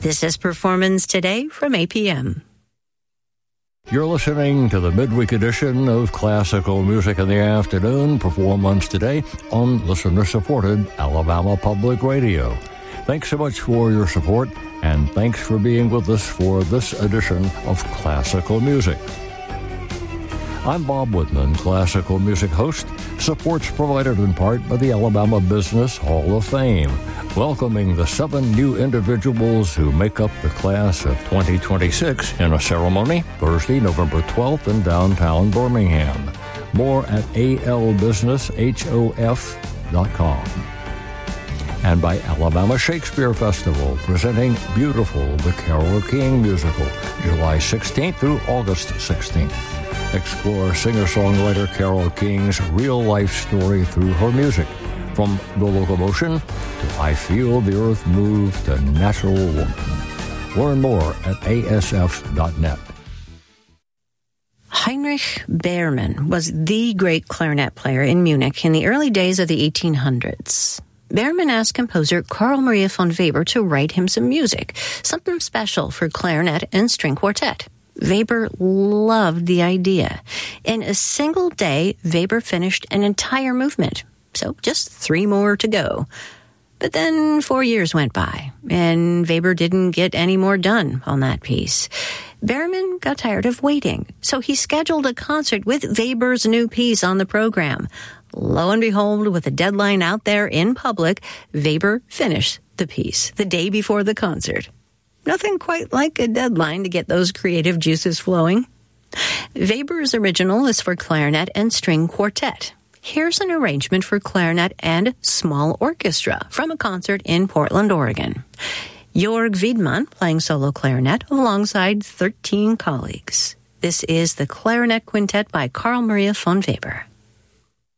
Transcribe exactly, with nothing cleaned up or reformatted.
This is Performance Today from A P M. You're listening to the midweek edition of Classical Music in the Afternoon, Performance Today on listener-supported Alabama Public Radio. Thanks so much for your support, and thanks for being with us for this edition of Classical Music. I'm Bob Whitman, Classical Music host, supports provided in part by the Alabama Business Hall of Fame, welcoming the seven new individuals who make up the class of twenty twenty-six in a ceremony Thursday, November twelfth in downtown Birmingham. More at a l business hof dot com. And by Alabama Shakespeare Festival, presenting Beautiful, the Carole King musical, July sixteenth through August sixteenth. Explore singer-songwriter Carole King's real-life story through her music, from The Locomotion to I Feel the Earth Move to Natural Woman. Learn more at a s f dot net. Heinrich Behrmann was the great clarinet player in Munich in the early days of the eighteen hundreds. Behrmann asked composer Carl Maria von Weber to write him some music, something special for clarinet and string quartet. Weber loved the idea. In a single day, Weber finished an entire movement, so just three more to go. But then four years went by, and Weber didn't get any more done on that piece. Behrmann got tired of waiting, so he scheduled a concert with Weber's new piece on the program. Lo and behold, with a deadline out there in public, Weber finished the piece the day before the concert. Nothing quite like a deadline to get those creative juices flowing. Weber's original is for clarinet and string quartet. Here's an arrangement for clarinet and small orchestra from a concert in Portland, Oregon. Jörg Wiedmann playing solo clarinet alongside thirteen colleagues. This is the Clarinet Quintet by Carl Maria von Weber.